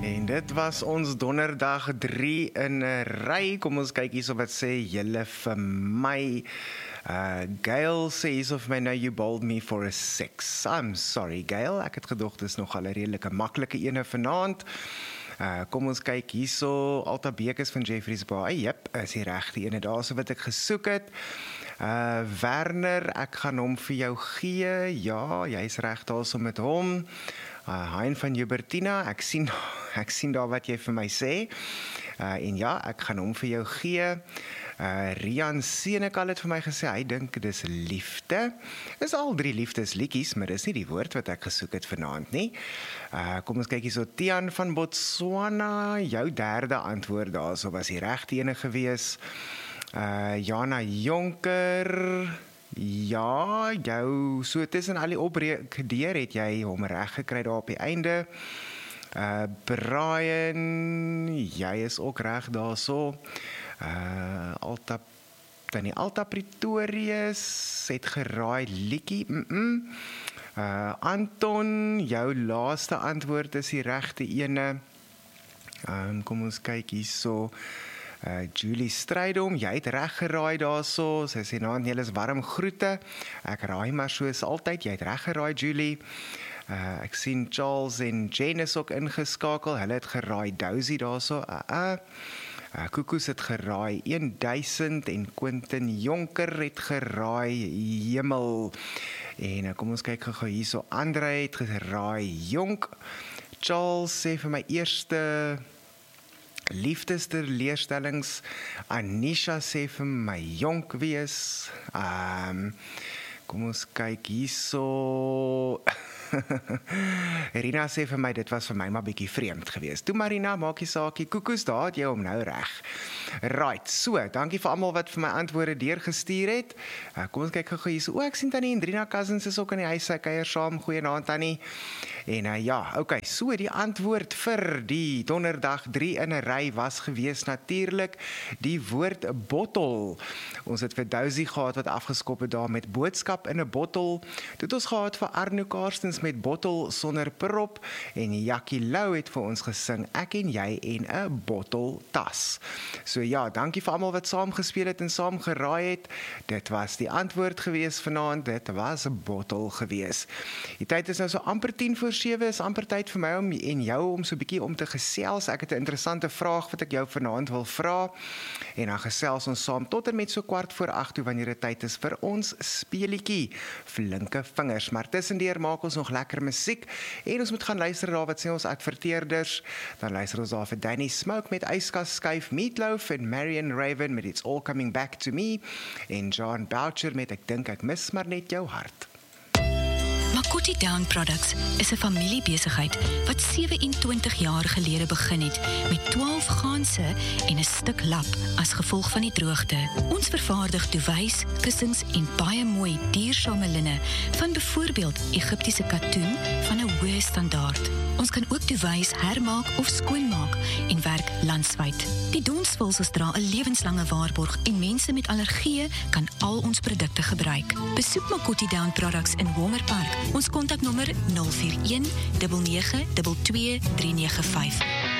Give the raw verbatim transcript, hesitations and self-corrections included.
En dit was ons donderdag drie in 'n ry. Kom ons kyk hierso wat sê julle vir my. Uh, Gail sê hierso vir my, now you bowled me for a six. I'm sorry Gail, ek het gedog dis nog al 'n redelike maklike ene vanaand. Uh, kom ons kyk hierso, Alta Bekes van Jeffreys Bay. Jep, is die regte ene daar so wat ek gesoek het. Uh, Werner, ek gaan hom vir jou gee. Ja, jy's reg daar so met hom. Uh, Hein van Jubertina, ek sien, ek sien daar wat jy vir my sê. Uh, en ja, ek gaan hom vir jou gee. Uh, Rian Senekal het vir my gesê, hy dink dis liefde. Dis al drie liefdesliedjies, maar dis nie die woord wat ek gesoek het vanaand nie. Uh, kom ons kyk hier so, Tian van Botswana, jou derde antwoord daar, so was die regte ene gewees. Uh, Jana Jonker, ja, jou, so tussen al die opbreek deur het jy hom reg gekry daar op die einde. Uh, Brian, jy is ook reg daar so. Uh, Alta, dan die Alta Pretorius het geraai liedjie. Mm -mm. Uh, Anton, jou laaste antwoord is die regte ene. Um, kom ons kyk hierso. Uh, Julie Strydom, jy het reg geraai daarso. Sy sê nou, julle is warm groete. Ek raai maar soos altyd, jy het reg geraai Julie. Uh, ek sien Charles en Jen is ook ingeskakel. Hulle het geraai Dousie daarso. Uh, uh. Uh, Koekoes het geraai duisend en Quentin Jonker het geraai Hemel. En uh, kom ons kyk gou hierso. Andre het geraai Jonk. Charles sê vir my eerste liefdester leerstellings. Anisha sê vir my Jonk wees. Um, kom ons kyk hierso. Rina sê vir my, dit was vir my maar bietjie vreemd geweest. Toe Marina, maak jy saakie, Koekoes, daar het jy hom nou reg. Right, so, dankie vir almal wat vir my antwoorde deurgestuur het. Uh, kom ons kyk gou hierso. O, ek sien Tannie en Drina Cousins is ook in die huis, sy kuier saam. Goeienaand Tannie. En uh, ja, okay, so die antwoord vir die donderdag drie in 'n ry was gewees natuurlik die woord bottel. Ons het vir Dousie gehad wat afgeskop het daar met boodskap in 'n bottel. Toe het ons gehad vir Arno Karstens met bottel sonder prop en Jackie Lou het vir ons gesing Ek en jy en 'n bottel tas. So ja, dankie vir almal wat saam gespeel het en saam geraai het. Dit was die antwoord gewees vanaand, dit was 'n bottel gewees. Die tyd is nou so amper tien voor sewe, is amper tyd vir my om en jou om so 'n bietjie om te gesels. Ek het 'n interessante vraag wat ek jou vanaand wil vra en dan gesels ons saam tot en met so kwart voor agt toe wanneer dit tyd is vir ons speelietjie Flinke Vingers. Maar tussendeur maak ons nog lekker musiek en ons moet gaan luister daar wat sê ons adverteerders. Dan luister ons daar vir Danny Smoke met Yskas Skuif, Meatloaf en Marion Raven met It's All Coming Back to Me en John Boucher met Ek dink ek mis maar net jou hart. Makoti Down Products is 'n familiebesigheid wat sewe-en-twintig jaar gelede begin het met twaalf ganse en 'n stuk lap as gevolg van die droogte. Ons vervaardig duvets, kussings en baie mooi duursame linne van byvoorbeeld Egiptiese katoen van 'n hoë standaard. Ons kan ook duvets hermaak of skoonmaak en werk landwyd. Die donsvulsels dra 'n lewenslange waarborg en mense met allergieë kan al ons produkte gebruik. Besoek Makoti Down Products in Walmer Park. Ons kontaknommer nul vier een nege nege twee twee drie nege vyf.